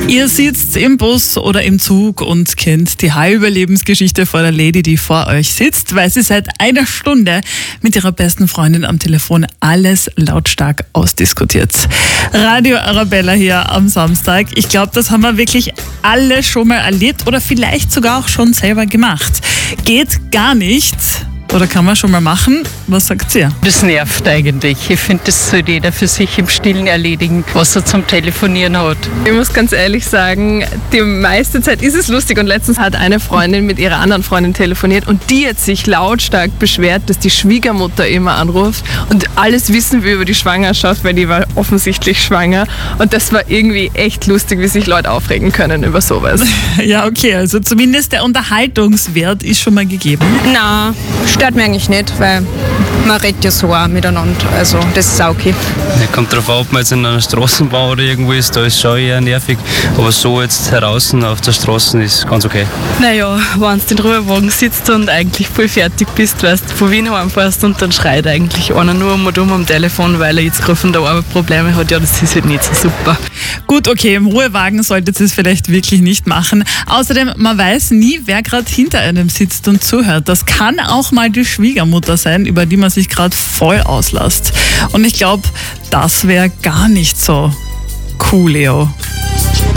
Ihr sitzt im Bus oder im Zug und kennt die halbe Lebensgeschichte von der Lady, die vor euch sitzt, weil sie seit einer Stunde mit ihrer besten Freundin am Telefon alles lautstark ausdiskutiert. Radio Arabella hier am Samstag. Ich glaube, das haben wir wirklich alle schon mal erlebt oder vielleicht sogar auch schon selber gemacht. Geht gar nicht. Oder kann man schon mal machen? Was sagt ihr? Das nervt eigentlich. Ich finde, das sollte jeder für sich im Stillen erledigen, was er zum Telefonieren hat. Ich muss ganz ehrlich sagen, die meiste Zeit ist es lustig. Und letztens hat eine Freundin mit ihrer anderen Freundin telefoniert und die hat sich lautstark beschwert, dass die Schwiegermutter immer anruft und alles wissen will über die Schwangerschaft, weil die war offensichtlich schwanger. Und das war irgendwie echt lustig, wie sich Leute aufregen können über sowas. Ja, okay, also zumindest der Unterhaltungswert ist schon mal gegeben. Nein, stört mich eigentlich nicht, weil man redet ja so auch miteinander, also das ist auch okay. Ja, kommt darauf an, ob man jetzt in einer Straßenbahn oder irgendwo ist, da ist es schon eher nervig, aber so jetzt draußen auf der Straße ist ganz okay. Naja, wenn du in den Ruhewagen sitzt und eigentlich voll fertig bist, weißt du, von Wien heimfährst und dann schreit eigentlich einer nur um und um am Telefon, weil er jetzt gerade von der Arbeit Probleme hat, ja, das ist halt nicht so super. Gut, okay, im Ruhewagen solltet ihr es vielleicht wirklich nicht machen. Außerdem, man weiß nie, wer gerade hinter einem sitzt und zuhört. Das kann auch mal die Schwiegermutter sein, über die man sich gerade voll auslässt. Und ich glaube, das wäre gar nicht so cool, Leo.